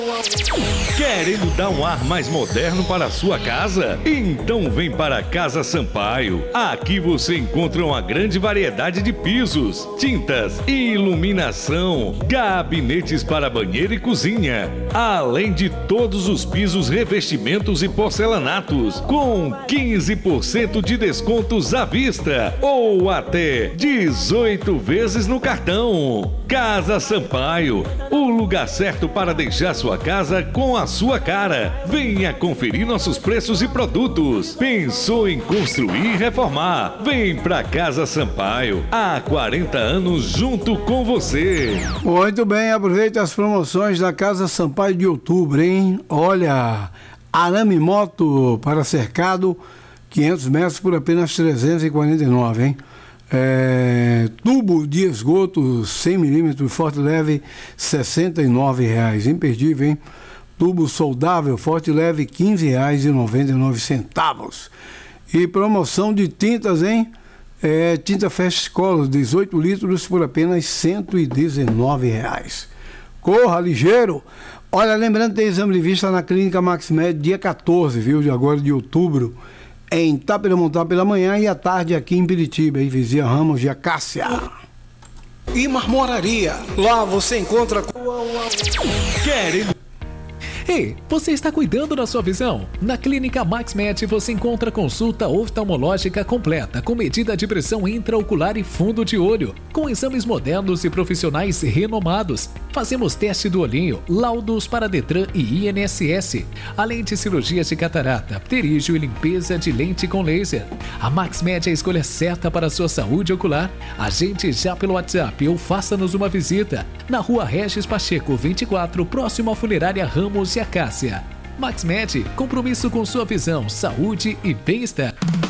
Querendo dar um ar mais moderno para a sua casa? Então vem para a Casa Sampaio. Aqui você encontra uma grande variedade de pisos, tintas, iluminação, gabinetes para banheiro e cozinha, além de todos os pisos, revestimentos e porcelanatos, com 15% de descontos à vista ou até 18 vezes no cartão. Casa Sampaio, o lugar certo para deixar sua casa com a sua cara. Venha conferir nossos preços e produtos. Pensou em construir e reformar? Vem pra Casa Sampaio. Há 40 anos junto com você. Muito bem, aproveite as promoções da Casa Sampaio de outubro, hein? Olha, arame moto para cercado, 500 metros por apenas 349, hein? Tubo de esgoto 100 mm forte leve, R$ 69,00, imperdível, hein? Tubo soldável forte leve, R$ 15,99. E promoção de tintas, hein? Tinta Fast Color, 18 litros por apenas R$ 119,00. Corra ligeiro! Olha, lembrando que tem exame de vista na Clínica MaxMed dia 14, viu? De agora de outubro, em Taperamantá pela manhã e à tarde aqui em Piritiba, em Vizinha Ramos de Acácia. E Marmoraria, lá você encontra... Querendo... Ei, você está cuidando da sua visão? Na Clínica MaxMed você encontra consulta oftalmológica completa, com medida de pressão intraocular e fundo de olho, com exames modernos e profissionais renomados. Fazemos teste do olhinho, laudos para Detran e INSS, além de cirurgias de catarata, pterígio e limpeza de lente com laser. A MaxMed é a escolha certa para a sua saúde ocular. Agende já pelo WhatsApp ou faça-nos uma visita na Rua Regis Pacheco 24, próximo à Funerária Ramos e Acácia. MaxMed, compromisso com sua visão, saúde e bem-estar.